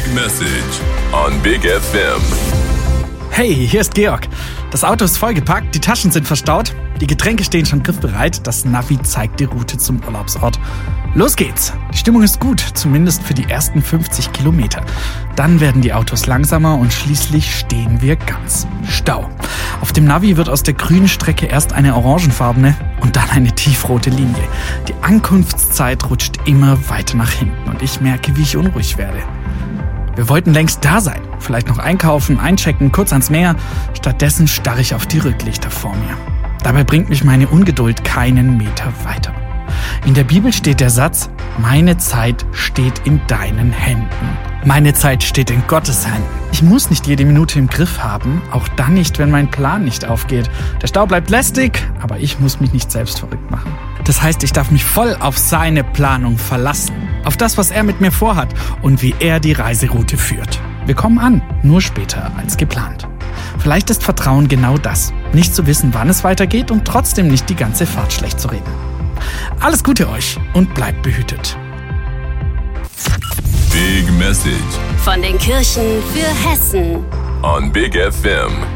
Message on Big FM. Hey, hier ist Georg. Das Auto ist vollgepackt, die Taschen sind verstaut, die Getränke stehen schon griffbereit, das Navi zeigt die Route zum Urlaubsort. Los geht's! Die Stimmung ist gut, zumindest für die ersten 50 Kilometer. Dann werden die Autos langsamer und schließlich stehen wir ganz. Stau. Auf dem Navi wird aus der grünen Strecke erst eine orangefarbene und dann eine tiefrote Linie. Die Ankunftszeit rutscht immer weiter nach hinten und ich merke, wie ich unruhig werde. Wir wollten längst da sein, vielleicht noch einkaufen, einchecken, kurz ans Meer. Stattdessen starre ich auf die Rücklichter vor mir. Dabei bringt mich meine Ungeduld keinen Meter weiter. In der Bibel steht der Satz: Meine Zeit steht in deinen Händen. Meine Zeit steht in Gottes Händen. Ich muss nicht jede Minute im Griff haben, auch dann nicht, wenn mein Plan nicht aufgeht. Der Stau bleibt lästig, aber ich muss mich nicht selbst verrückt machen. Das heißt, ich darf mich voll auf seine Planung verlassen, auf das, was er mit mir vorhat und wie er die Reiseroute führt. Wir kommen an, nur später als geplant. Vielleicht ist Vertrauen genau das, nicht zu wissen, wann es weitergeht und trotzdem nicht die ganze Fahrt schlecht zu reden. Alles Gute euch und bleibt behütet. Big Message von den Kirchen für Hessen on Big FM.